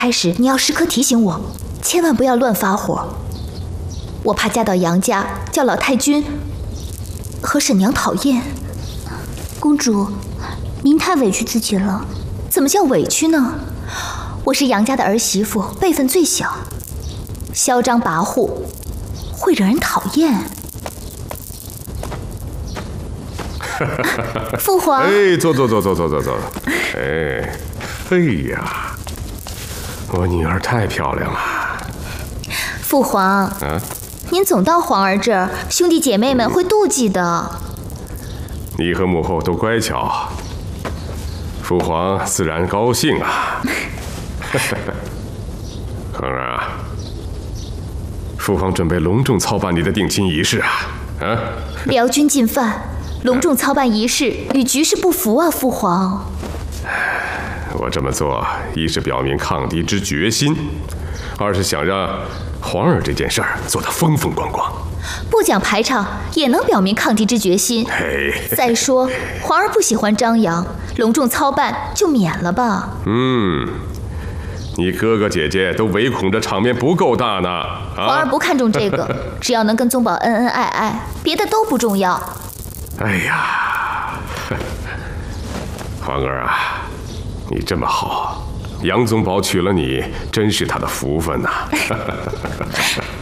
开始你要时刻提醒我，千万不要乱发火。我怕嫁到杨家，叫老太君和沈娘讨厌。 公主，您太委屈自己了。 怎么叫委屈呢？我是杨家的儿媳妇，辈分最小，嚣张跋扈，会惹人讨厌。父皇， 哎，坐。哎呀，我女儿太漂亮了。 父皇，您总到皇儿这儿，兄弟姐妹们会妒忌的。 你和母后都乖巧，父皇自然高兴啊。恒儿啊，父皇准备隆重操办你的定亲仪式啊！ 辽军进犯，隆重操办仪式与局势不符啊，父皇。 我这么做，一是表明抗敌之决心，二是想让皇儿这件事儿做得风风光光。 不讲排场也能表明抗敌之决心。再说，皇儿不喜欢张扬，隆重操办就免了吧。 你哥哥姐姐都唯恐这场面不够大呢。 皇儿不看重这个，只要能跟宗宝恩恩爱爱，别的都不重要。 哎呀，皇儿啊，你这么好，杨宗保娶了你，真是他的福分呐。